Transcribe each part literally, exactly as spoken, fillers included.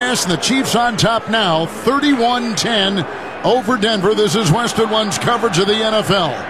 pass, and the Chiefs on top now, thirty-one ten over Denver. This is Western One's coverage of the N F L.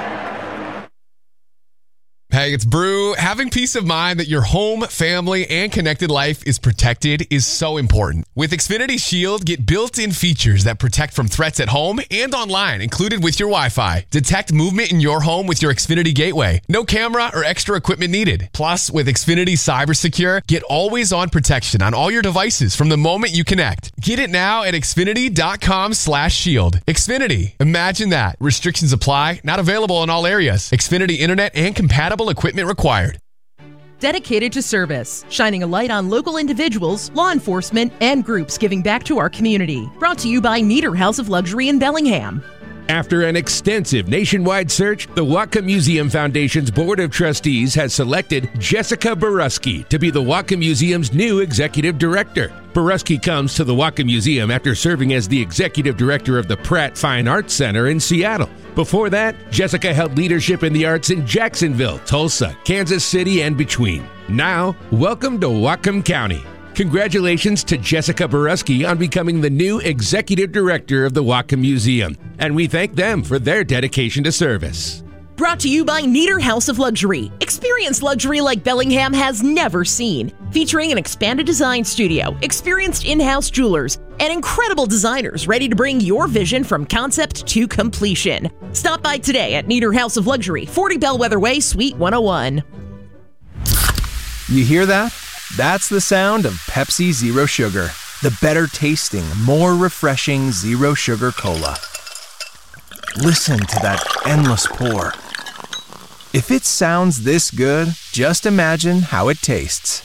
Hey, it's Brew. Having peace of mind that your home, family, and connected life is protected is so important. With Xfinity Shield, get built-in features that protect from threats at home and online, included with your Wi-Fi. Detect movement in your home with your Xfinity Gateway. No camera or extra equipment needed. Plus, with Xfinity Cyber Secure, get always-on protection on all your devices from the moment you connect. Get it now at Xfinity.com slash shield. Xfinity. Imagine that. Restrictions apply. Not available in all areas. Xfinity Internet and compatible equipment required. Dedicated to service, shining a light on local individuals, law enforcement, and groups giving back to our community. Brought to you by Nieder House of Luxury in Bellingham. After an extensive nationwide search, the Whatcom Museum Foundation's Board of Trustees has selected Jessica Boruski to be the Whatcom Museum's new executive director. Boruski comes to the Whatcom Museum after serving as the executive director of the Pratt Fine Arts Center in Seattle. Before that, Jessica held leadership in the arts in Jacksonville, Tulsa, Kansas City, and between. Now, welcome to Whatcom County. Congratulations to Jessica Boruski on becoming the new executive director of the Whatcom Museum, and we thank them for their dedication to service. Brought to you by Nieder House of Luxury. Experience luxury like Bellingham has never seen. Featuring an expanded design studio, experienced in-house jewelers, and incredible designers ready to bring your vision from concept to completion. Stop by today at Nieder House of Luxury, forty Bellwether Way, Suite one oh one. You hear that? That's the sound of Pepsi Zero Sugar. The better tasting, more refreshing Zero Sugar Cola. Listen to that endless pour. If it sounds this good, just imagine how it tastes.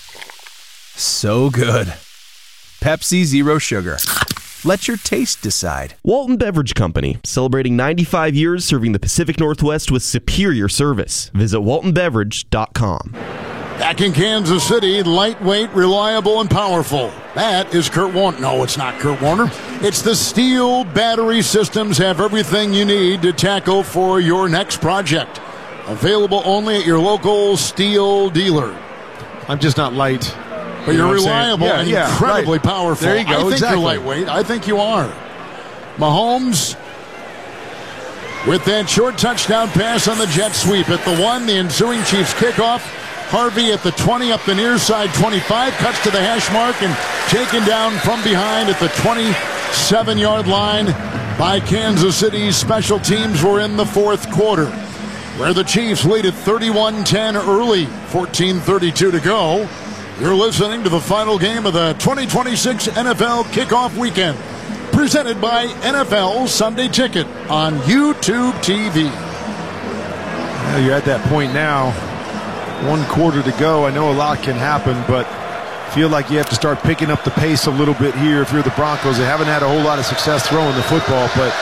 So good. Pepsi Zero Sugar. Let your taste decide. Walton Beverage Company, celebrating ninety-five years serving the Pacific Northwest with superior service. Visit walton beverage dot com. Back in Kansas City, lightweight, reliable, and powerful. That is Kurt Warner. No, it's not Kurt Warner. It's the Steel Battery Systems have everything you need to tackle for your next project. Available only at your local steel dealer. I'm just not light. But you you're reliable yeah, and yeah, incredibly right. powerful. There you go. I think exactly. you're lightweight. I think you are. Mahomes with that short touchdown pass on the jet sweep at the one. The ensuing Chiefs kickoff. Harvey at the twenty, up the near side, twenty-five, cuts to the hash mark and taken down from behind at the twenty-seven-yard line by Kansas City. Special teams were in the fourth quarter, where the Chiefs lead at thirty-one ten early, fourteen thirty-two to go. You're listening to the final game of the twenty twenty-six N F L Kickoff Weekend, presented by N F L Sunday Ticket on YouTube T V. Well, you're at that point now. One quarter to go. I know a lot can happen, but feel like you have to start picking up the pace a little bit here if you're the Broncos. They haven't had a whole lot of success throwing the football, but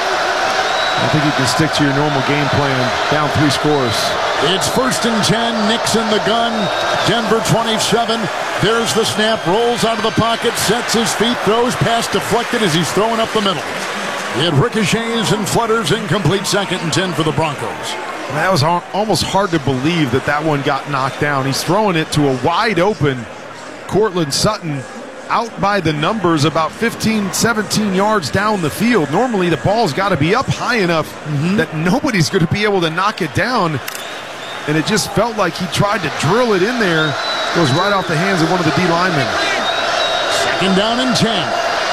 I think you can stick to your normal game plan. Down three scores. It's first and ten. Knicks in the gun. Denver twenty-seven. There's the snap. Rolls out of the pocket. Sets his feet. Throws. Pass deflected as he's throwing up the middle. It ricochets and flutters. Incomplete. Second and ten for the Broncos. That was almost hard to believe that that one got knocked down. He's throwing it to a wide open Cortland Sutton out by the numbers about fifteen, seventeen yards down the field. Normally the ball's got to be up high enough mm-hmm. that nobody's going to be able to knock it down. And it just felt like he tried to drill it in there. Goes right off the hands of one of the D linemen. Second down and ten.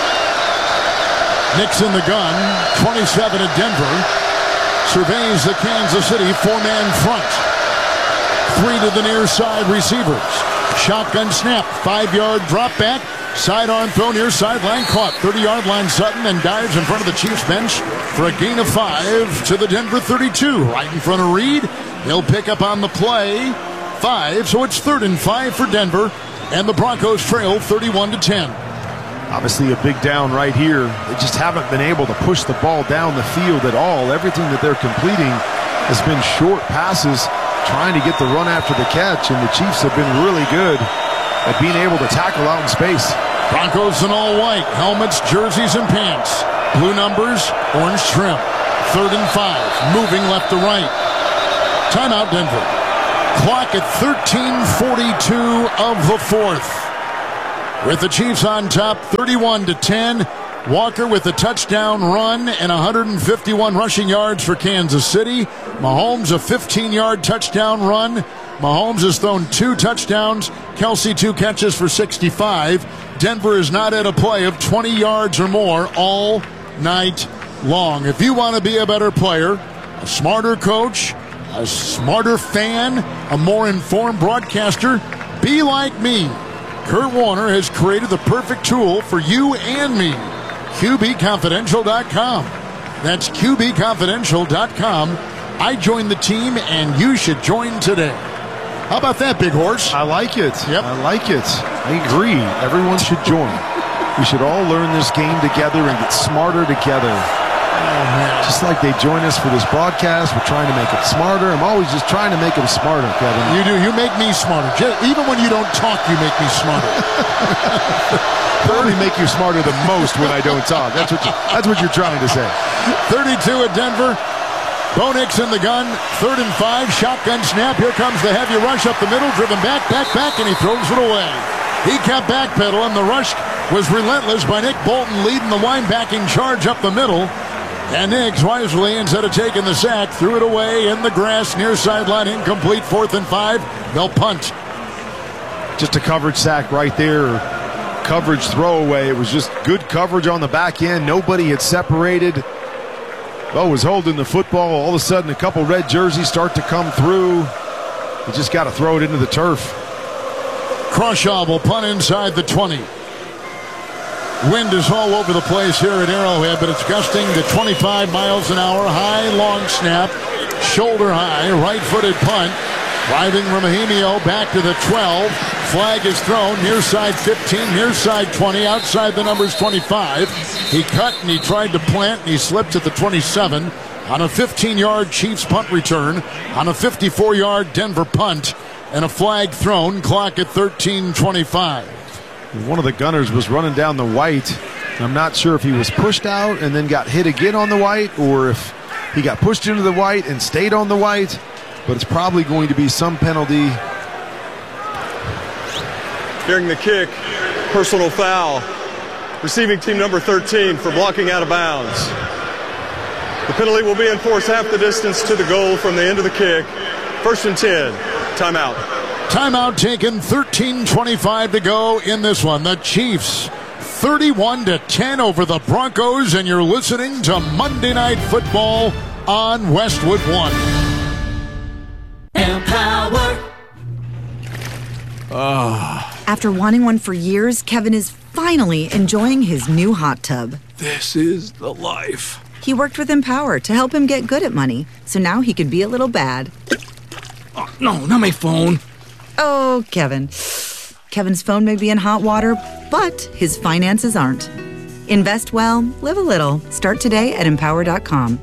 Knicks in the gun. twenty-seven at Denver. Surveys the Kansas City four-man front. Three to the near side receivers. Shotgun snap. Five-yard drop back. Sidearm throw near sideline. Caught. thirty-yard line Sutton and dives in front of the Chiefs bench for a gain of five to the Denver thirty-two. Right in front of Reed. He'll pick up on the play. Five. So it's third and five for Denver. And the Broncos trail thirty-one to ten. Obviously a big down right here. They just haven't been able to push the ball down the field at all. Everything that they're completing has been short passes, trying to get the run after the catch, and the Chiefs have been really good at being able to tackle out in space. Broncos in all white, helmets, jerseys, and pants. Blue numbers, orange trim. Third and five, moving left to right. Timeout Denver. Clock at thirteen forty-two of the fourth. with the Chiefs on top thirty-one to ten. Walker with a touchdown run and one hundred fifty-one rushing yards for Kansas City. Mahomes a fifteen-yard touchdown run. Mahomes has thrown two touchdowns. Kelsey two catches for sixty-five. Denver is not at a play of twenty yards or more all night long. If you want to be a better player, a smarter coach, a smarter fan, a more informed broadcaster, be like me. Kurt Warner has created the perfect tool for you and me. Q B confidential dot com. That's Q B confidential dot com. I joined the team, and you should join today. How about that, Big Horse? I like it. Yep. I like it. I agree. Everyone should join. We should all learn this game together and get smarter together. Oh, man. Just like they join us for this broadcast, we're trying to make them smarter. I'm always just trying to make them smarter, Kevin. You do. You make me smarter. Even when you don't talk, you make me smarter. Probably make you smarter the most when I don't talk. That's what, you, that's what you're trying to say. thirty-two at Denver. Bo Nix in the gun. Third and five. Shotgun snap. Here comes the heavy rush up the middle. Driven back, back, back, and he throws it away. He kept backpedaling. The rush was relentless by Nick Bolton leading the linebacking charge up the middle. And Nix wisely, instead of taking the sack, threw it away in the grass near sideline. Incomplete. Fourth and five. They'll punt. Just a coverage sack right there. Coverage throwaway. It was just good coverage on the back end. Nobody had separated. Bo was holding the football. All of a sudden, a couple red jerseys start to come through. You just got to throw it into the turf. Croshaw will punt inside the twenty. Wind is all over the place here at Arrowhead, but it's gusting to twenty-five miles an hour. High, long snap, shoulder high, right-footed punt. Driving Remigio back to the twelve. Flag is thrown. Near side fifteen, near side twenty. Outside the numbers twenty-five. He cut and he tried to plant and he slipped at the twenty-seven on a fifteen-yard Chiefs punt return. On a fifty-four-yard Denver punt and a flag thrown. Clock at thirteen twenty-five. One of the gunners was running down the white. I'm not sure if he was pushed out and then got hit again on the white, or if he got pushed into the white and stayed on the white. But it's probably going to be some penalty. During the kick, personal foul. Receiving team number thirteen for blocking out of bounds. The penalty will be enforced half the distance to the goal from the end of the kick. First and ten. Timeout. Timeout taken. thirteen twenty-five to go in this one. The Chiefs thirty-one to ten over the Broncos, and you're listening to Monday Night Football on Westwood One. Empower. Oh. After wanting one for years, Kevin is finally enjoying his new hot tub. This is the life. He worked with Empower to help him get good at money, so now he can be a little bad. Oh, no, not my phone. Oh, Kevin. Kevin's phone may be in hot water, but his finances aren't. Invest well, live a little. Start today at empower dot com.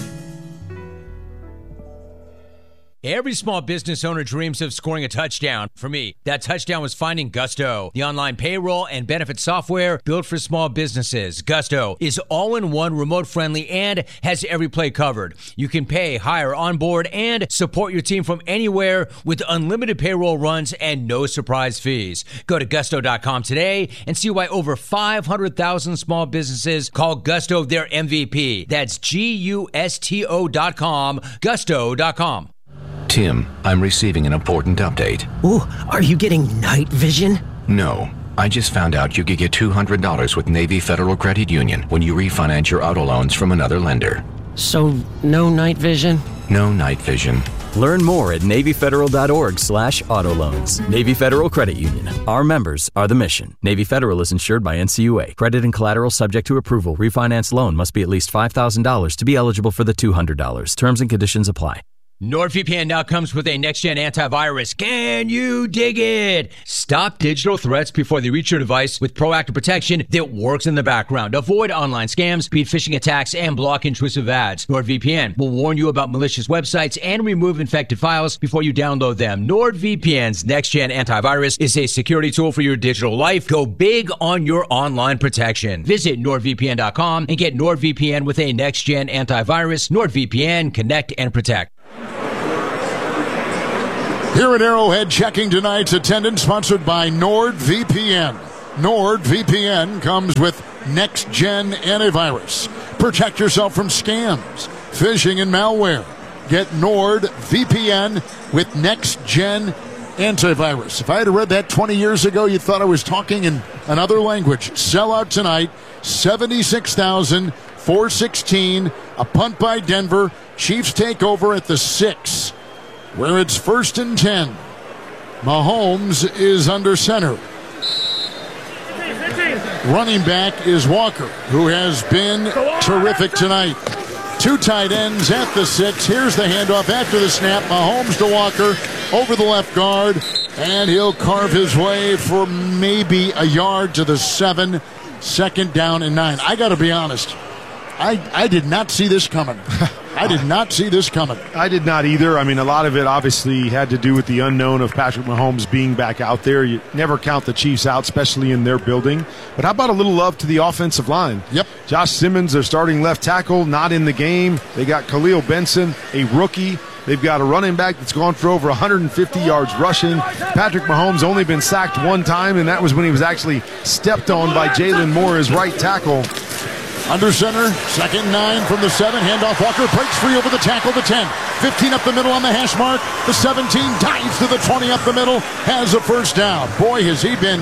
Every small business owner dreams of scoring a touchdown. For me, that touchdown was finding Gusto, the online payroll and benefit software built for small businesses. Gusto is all-in-one, remote-friendly, and has every play covered. You can pay, hire, onboard, and support your team from anywhere with unlimited payroll runs and no surprise fees. Go to gusto dot com today and see why over five hundred thousand small businesses call Gusto their M V P. That's G U S T O dot com, gusto dot com. Tim, I'm receiving an important update. Ooh, are you getting night vision? No. I just found out you could get two hundred dollars with Navy Federal Credit Union when you refinance your auto loans from another lender. So, no night vision? No night vision. Learn more at navy federal dot org slash auto loans. Navy Federal Credit Union. Our members are the mission. Navy Federal is insured by N C U A. Credit and collateral subject to approval. Refinance loan must be at least five thousand dollars to be eligible for the two hundred dollars. Terms and conditions apply. NordVPN now comes with a next-gen antivirus. Can you dig it? Stop digital threats before they reach your device with proactive protection that works in the background. Avoid online scams, beat phishing attacks, and block intrusive ads. NordVPN will warn you about malicious websites and remove infected files before you download them. NordVPN's next-gen antivirus is a security tool for your digital life. Go big on your online protection. Visit nord V P N dot com and get NordVPN with a next-gen antivirus. NordVPN, connect and protect. Here at Arrowhead, checking tonight's attendance, sponsored by NordVPN. NordVPN comes with next-gen antivirus. Protect yourself from scams, phishing, and malware. Get NordVPN with next-gen antivirus. If I had read that twenty years ago, you thought I was talking in another language. Sell out tonight, seventy-six thousand four hundred sixteen. A punt by Denver. Chiefs take over at the six, where it's first and ten. Mahomes is under center. Running back is Walker, who has been terrific tonight. Two tight ends at the six. Here's the handoff after the snap. Mahomes to Walker over the left guard, and he'll carve his way for maybe a yard to the seven. Second down and nine. I got to be honest. I, I did not see this coming. I did not see this coming. I did not either. I mean, a lot of it obviously had to do with the unknown of Patrick Mahomes being back out there. You never count the Chiefs out, especially in their building. But how about a little love to the offensive line? Yep. Josh Simmons, their starting left tackle, not in the game. They got Khalil Benson, a rookie. They've got a running back that's gone for over one hundred fifty yards rushing. Patrick Mahomes only been sacked one time, and that was when he was actually stepped on by Jalen Moore, his right tackle. Under center, second nine from the seven. Handoff, Walker breaks free over the tackle, the ten. fifteen up the middle on the hash mark. The seventeen dives to the twenty up the middle. Has a first down. Boy, has he been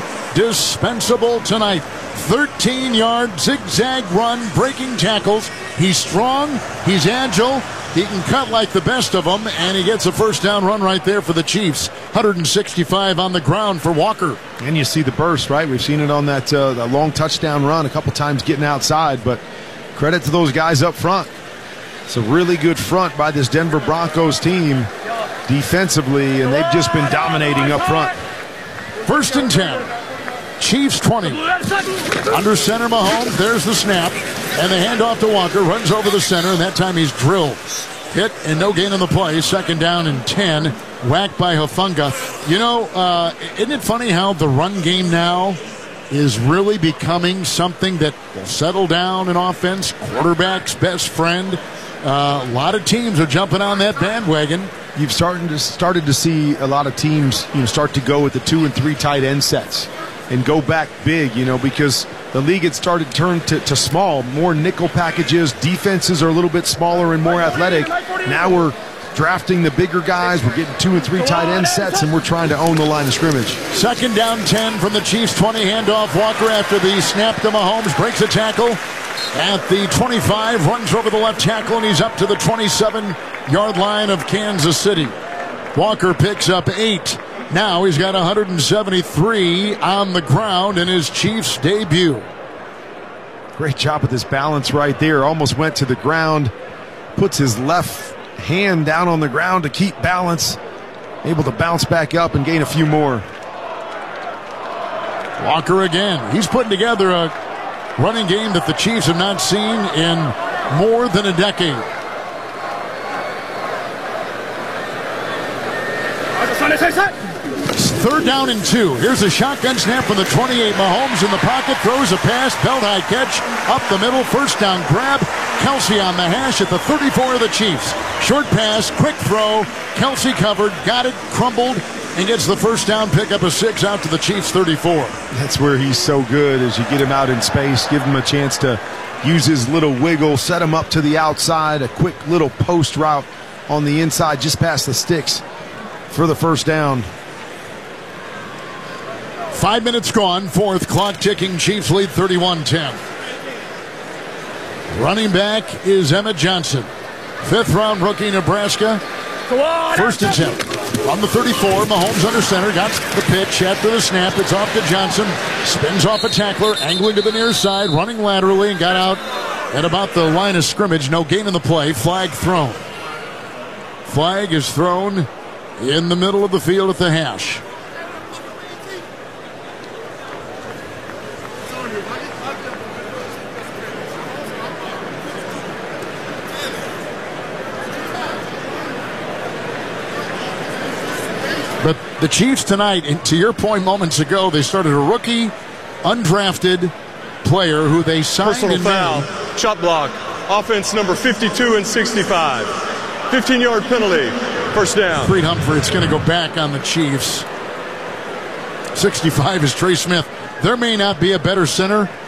indispensable tonight. thirteen-yard zigzag run, breaking tackles. He's strong. He's agile. He can cut like the best of them, and he gets a first down run right there for the Chiefs. one hundred sixty-five on the ground for Walker. And you see the burst, right? We've seen it on that, uh, that long touchdown run a couple times getting outside, but credit to those guys up front. It's a really good front by this Denver Broncos team defensively, and they've just been dominating up front. First and ten. Chiefs twenty. Under center, Mahomes. There's the snap. And the handoff to Walker. Runs over the center, and that time he's drilled. Hit and no gain on the play. Second down and ten. Whacked by Hufanga. You know, uh, isn't it funny how the run game now is really becoming something that will settle down in offense? Quarterback's best friend. Uh, a lot of teams are jumping on that bandwagon. You've started to, started to see a lot of teams, you know, start to go with the two and three tight end sets and go back big, you know, because the league had started to turn to, to small, more nickel packages. Defenses are a little bit smaller and more athletic. Now we're drafting the bigger guys. We're getting two and three tight end sets, and we're trying to own the line of scrimmage. Second down ten from the Chiefs twenty. Handoff Walker after the snap to Mahomes. Breaks a tackle at the twenty-five. Runs over the left tackle, and he's up to the twenty-seven-yard line of Kansas City. Walker picks up eight. Now he's got one hundred seventy-three on the ground in his Chiefs debut. Great job with his balance right there. Almost went to the ground. Puts his left hand down on the ground to keep balance. Able to bounce back up and gain a few more. Walker again. He's putting together a running game that the Chiefs have not seen in more than a decade. Third down and two. Here's a shotgun snap from the twenty-eight. Mahomes in the pocket, throws a pass, belt high catch, up the middle, first down grab. Kelsey on the hash at the thirty-four of the Chiefs. Short pass, quick throw. Kelsey covered, got it, crumbled, and gets the first down, pick up a six out to the Chiefs thirty-four. That's where he's so good, as you get him out in space, give him a chance to use his little wiggle, set him up to the outside, a quick little post route on the inside, just past the sticks for the first down. Five minutes gone, fourth, clock ticking, Chiefs lead thirty-one ten. Running back is Emmett Johnson. Fifth round rookie, Nebraska. First and ten. On the thirty-four, Mahomes under center, got the pitch after the snap. It's off to Johnson. Spins off a tackler, angling to the near side, running laterally, and got out at about the line of scrimmage. No gain in the play. Flag thrown. Flag is thrown in the middle of the field at the hash. But the Chiefs tonight, and to your point moments ago, they started a rookie, undrafted player who they signed Personal in foul, May. shot block, offense number fifty-two and sixty-five. fifteen-yard penalty, first down. Creed Humphrey, it's going to go back on the Chiefs. sixty-five is Trey Smith. there may not be a better center